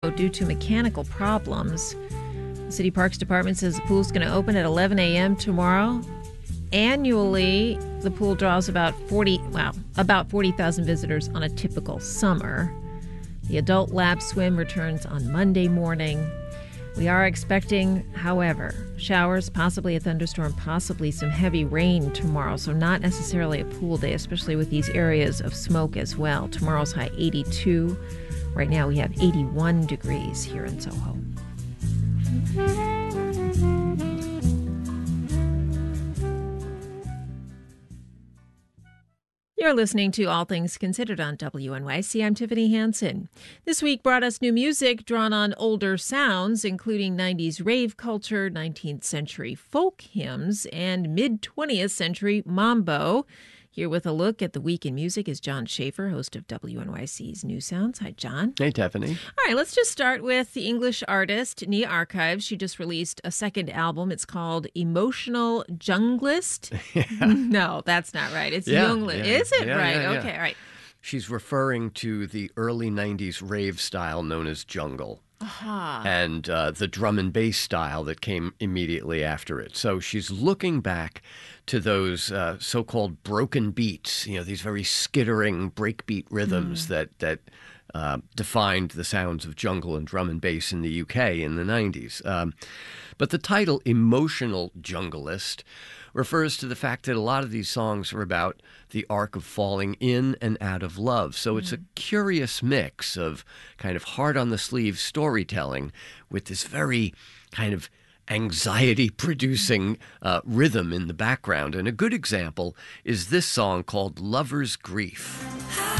due to mechanical problems. The City Parks Department says the pool's going to open at 11 a.m. tomorrow. Annually, the pool draws about 40,000 visitors on a typical summer. The adult lap swim returns on Monday morning. We are expecting, however, showers, possibly a thunderstorm, possibly some heavy rain tomorrow, so not necessarily a pool day, especially with these areas of smoke as well. Tomorrow's high 82. Right now we have 81 degrees here in Soho. You're listening to All Things Considered on WNYC. I'm Tiffany Hansen. This week brought us new music drawn on older sounds, including 90s rave culture, 19th century folk hymns, and mid-20th century mambo. Here with a look at the week in music is John Schaefer, host of WNYC's New Sounds. Hi, John. Hey, Tiffany. All right, let's just start with the English artist Nia Archives. She just released a second album. It's called Emotional Junglist. Yeah. No, that's not right. It's Junglist. Yeah. Is it Yeah, right? yeah, yeah. Okay, all right. She's referring to the early 90s rave style known as jungle. Aha. And the drum and bass style that came immediately after it. So she's looking back to those so-called broken beats, these very skittering breakbeat rhythms that defined the sounds of jungle and drum and bass in the UK in the 90s. But the title, Emotional Junglist, refers to the fact that a lot of these songs are about the arc of falling in and out of love. So it's a curious mix of kind of heart-on-the-sleeve storytelling with this very kind of anxiety-producing rhythm in the background. And a good example is this song called Lover's Grief.